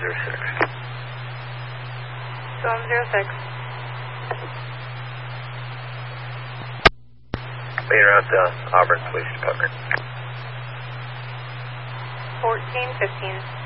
06. Storm 06. Waiting around Auburn Police Department. 1415.